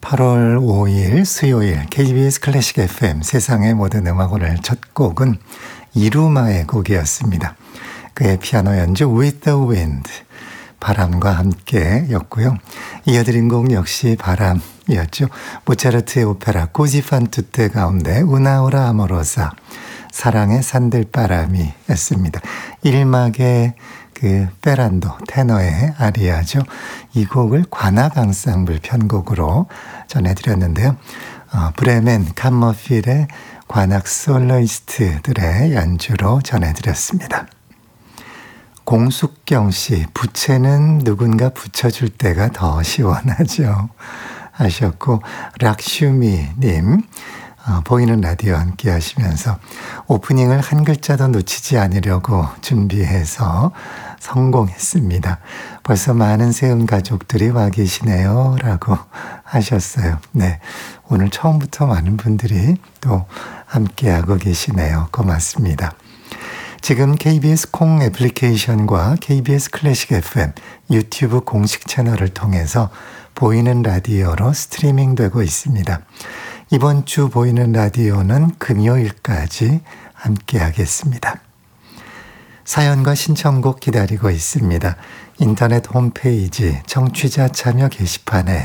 8월 5일 수요일 KBS 클래식 FM 세상의 모든 음악 오늘 첫 곡은 이루마의 곡이었습니다. 그의 피아노 연주 With the Wind, 바람과 함께 였고요. 이어드린 곡 역시 바람이었죠. 모차르트의 오페라 코지 fan tutte 가운데 Una ora amorosa, 사랑의 산들바람이 였습니다. 1막의 그 페란도 테너의 아리아죠. 이 곡을 관악 앙상블 편곡으로 전해드렸는데요. 브레멘, 캄머필의 관악 솔로이스트들의 연주로 전해드렸습니다. 공숙경 씨, 부채는 누군가 붙여줄 때가 더 시원하죠 하셨고, 락슈미님, 보이는 라디오 함께 하시면서 오프닝을 한 글자도 놓치지 않으려고 준비해서 성공했습니다. 벌써 많은 세운 가족들이 와 계시네요 라고 하셨어요. 네, 오늘 처음부터 많은 분들이 또 함께하고 계시네요. 고맙습니다. 지금 KBS 콩 애플리케이션과 KBS 클래식 FM 유튜브 공식 채널을 통해서 보이는 라디오로 스트리밍 되고 있습니다. 이번 주 보이는 라디오는 금요일까지 함께 하겠습니다. 사연과 신청곡 기다리고 있습니다. 인터넷 홈페이지 청취자 참여 게시판에